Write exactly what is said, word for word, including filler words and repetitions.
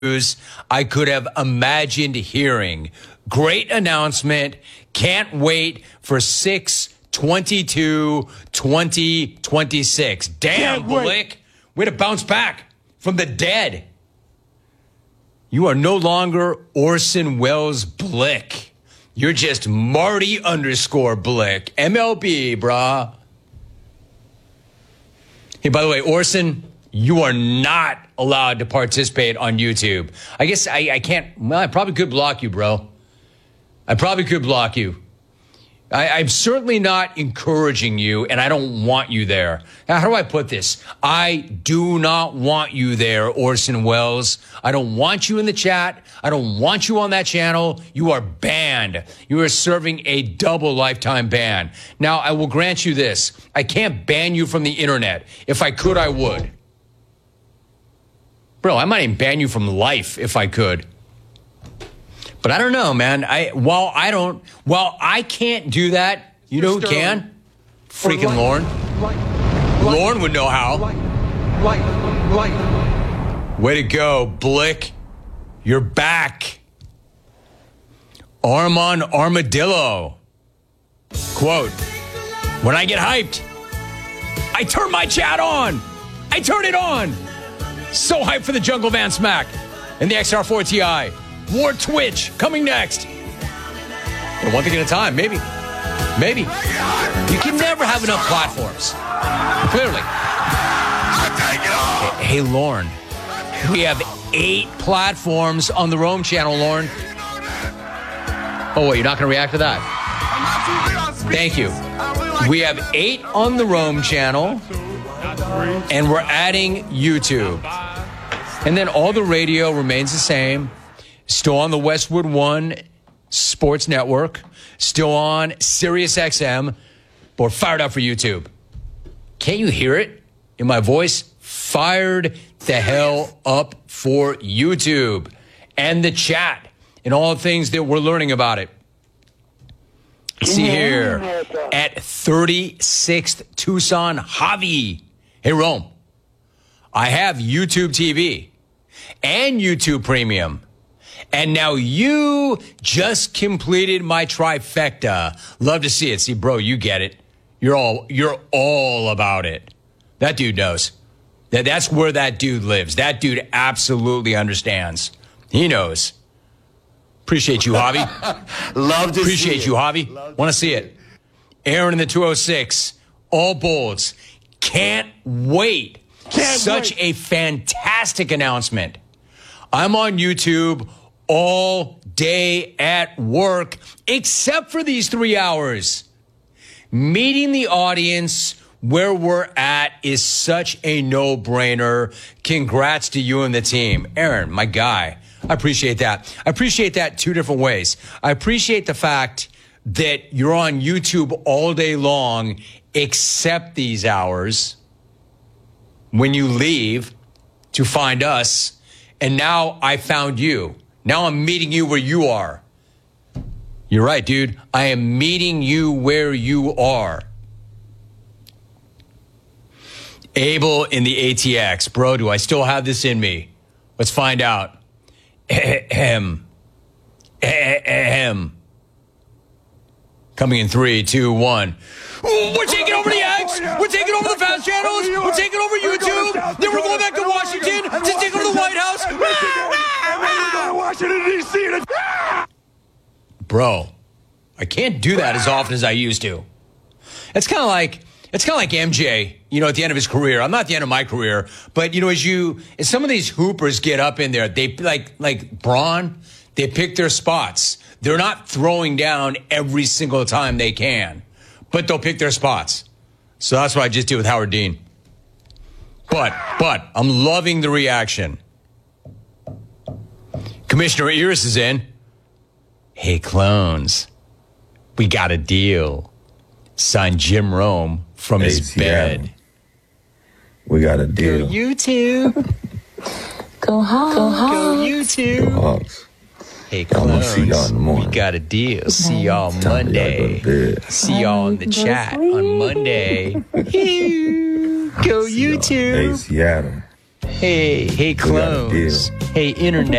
news I could have imagined hearing. Great announcement. Can't wait for six twenty-two twenty twenty-six. Damn, Blick. Way to bounce back from the dead. You are no longer Orson Welles Blick. You're just Marty underscore Blick. M L B, brah. Hey, by the way, Orson, you are not allowed to participate on YouTube. I guess I, I can't. Well, I probably could block you, bro. I probably could block you. I, I'm certainly not encouraging you, and I don't want you there. Now, how do I put this? I do not want you there, Orson Welles. I don't want you in the chat. I don't want you on that channel. You are banned. You are serving a double lifetime ban. Now, I will grant you this. I can't ban you from the internet. If I could, I would. Bro, I might even ban you from life if I could. But I don't know, man. I while I don't, while I can't do that, you know who can? Freaking Lorne. Lorne would know how. Way to go, Blick. You're back. Armand Armadillo. Quote, when I get hyped, I turn my chat on. I turn it on. So hyped for the Jungle Van Smack and the X R four Ti. More Twitch coming next. And one thing at a time, maybe. Maybe. You can never have enough platforms. Clearly. Hey, hey, Lorne. We have eight platforms on the Rome channel, Lorne. Oh, wait, you're not going to react to that? Thank you. We have eight on the Rome channel, and we're adding YouTube. And then all the radio remains the same. Still on the Westwood One Sports Network. Still on Sirius X M. But we're fired up for YouTube. Can't you hear it in my voice? Fired the hell up for YouTube. And the chat. And all the things that we're learning about it. See here. At thirty-sixth Tucson, Javi. Hey, Rome. I have YouTube T V. And YouTube Premium. And now you just completed my trifecta. Love to see it. See, bro, you get it. You're all you're all about it. That dude knows. That that's where that dude lives. That dude absolutely understands. He knows. Appreciate you, Javi. Love to Appreciate see you, it. Javi. Want to see it. Aaron in the two oh six. All bolds. Can't wait. Can't Such wait. a fantastic announcement. I'm on YouTube all day at work, except for these three hours. Meeting the audience where we're at is such a no-brainer. Congrats to you and the team. Aaron, my guy, I appreciate that. I appreciate that two different ways. I appreciate the fact that you're on YouTube all day long, except these hours, when you leave to find us. And now I found you. Now I'm meeting you where you are. You're right, dude. I am meeting you where you are. Abel in the A T X. Bro, do I still have this in me? Let's find out. Ahem. Ahem. Coming in three, two, one. Ooh, we're taking over the X. We're taking over the fast channels. We're taking over YouTube. Then we're going back to Washington to take over the White House. We're going to Washington, D C Bro, I can't do that as often as I used to. It's kind of like it's kind of like M J, you know, at the end of his career. I'm not at the end of my career, but you know, as you as some of these hoopers get up in there, they like like Braun, they pick their spots. They're not throwing down every single time they can, but they'll pick their spots. So that's what I just did with Howard Dean. But, but, I'm loving the reaction. Commissioner Iris is in. Hey, clones. We got a deal. Signed Jim Rome from Hey, his Seattle. bed. We got a deal. You too. Go Hawks. Go Hawks. Go you two. Go Hawks. Hey, I'm gonna see y'all in the clones. morning. We got a deal. See y'all Time for y'all to go Monday. to bed. See y'all in the Go chat sleep. on Monday. Go See you y'all. Hey, two. Seattle. Hey, hey, got a clones. deal. Hey, internet.